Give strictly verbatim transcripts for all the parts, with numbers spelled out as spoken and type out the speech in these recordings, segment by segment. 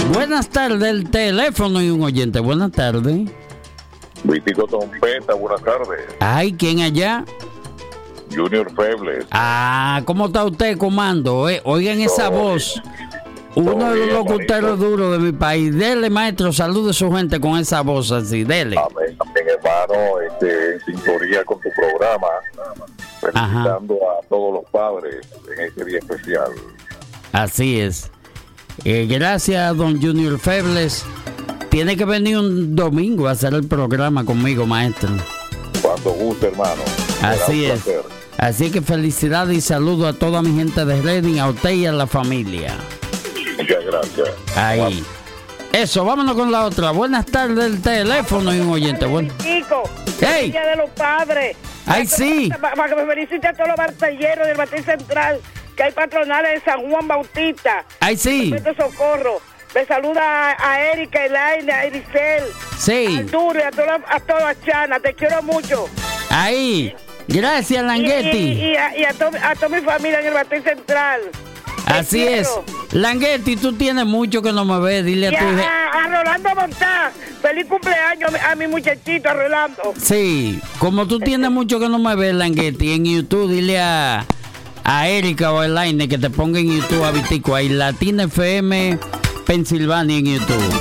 Buenas tardes, el teléfono y un oyente. Buenas tardes. Vitico Trompeta, buenas tardes. Ay, ¿quién allá? Junior Febles. Ah, ¿cómo está usted, comando? Eh, oigan esa Todo voz. Uno de los locuteros duros de mi país. Dele, maestro, salude a su gente con esa voz así. Dele. Amén, amén, hermano. Este, en sintonía con tu programa. Felicitando Ajá. a todos los padres en este día especial. Así es. Eh, gracias, don Junior Febles. Tiene que venir un domingo a hacer el programa conmigo, maestro. Cuando guste, hermano. Así es. Placer. Así que felicidades y saludo a toda mi gente de Reading, a usted y a la familia. Muchas gracias. Ahí. Vamos. Eso, vámonos con la otra. Buenas tardes, el teléfono y un oyente. Bueno. Chico, hey. Día de los Padres. Ay, sí. Para que me felicite a todos los batalleros del Batir Central, que hay patronales de San Juan Bautista. Ay, sí. De Socorro. Me saluda a, a Erika, Elaine, a Ericel. Sí. A Arturo y a todas a toda a Chana. Te quiero mucho. Ahí. Gracias, Languetti. Y, y, y, a, y a, to, a toda mi familia en el Batir Central. Te Así quiero. es. Languetti, tú tienes mucho que no me ves. Dile a y tu hija. A, a Rolando Montá. Feliz cumpleaños a mi, a mi muchachito, a Rolando. Sí. Como tú tienes mucho que no me ves, Languetti, en YouTube, dile a, a Erika o a Elaine que te ponga en YouTube a Vitico. Ahí, Latina F M Pensilvania en YouTube.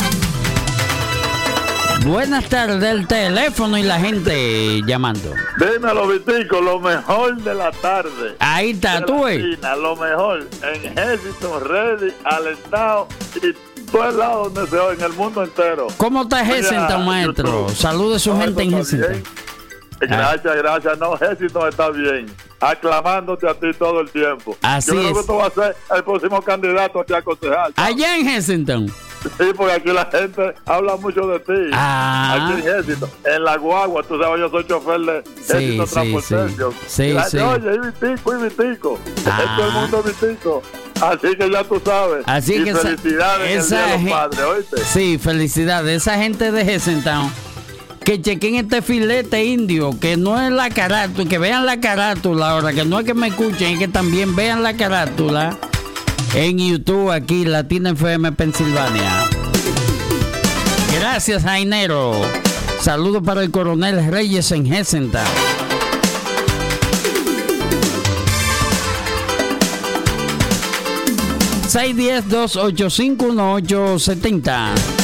Buenas tardes, el teléfono y la gente llamando. Dímelo, Vitico, lo mejor de la tarde. Ahí está, tú ves. Lo mejor en Ejército, Ready, Alentado y todo el lado donde se oye, en el mundo entero. ¿Cómo está Ejército, maestro? Salude a su no, gente en Ejército. Gracias, ah. gracias. No, Ejército está bien. Aclamándote a ti todo el tiempo. Así Yo creo es. que tú vas a ser el próximo candidato a ti a concejal. Allá en Ejército. Sí, porque aquí la gente habla mucho de ti. Ah. Aquí en Ejército, en la guagua, tú sabes, yo soy chofer de Ejército sí, Transportation. Sí, sí, la, sí. Oye, y Vitico, y Vitico. Ah. Todo el mundo es Vitico. Así que ya tú sabes. Así y que felicidades esa, en el Día de esa los Padres, ¿oíste? Sí, felicidades. Esa gente de Ejército que chequen este filete indio, que no es la carátula, que vean la carátula ahora, que no es que me escuchen, es que también vean la carátula en YouTube aquí, Latina F M Pensilvania. Gracias, Jainero. Saludos para el coronel Reyes en Ejército. seis uno cero, dos ocho cinco, uno ocho siete cero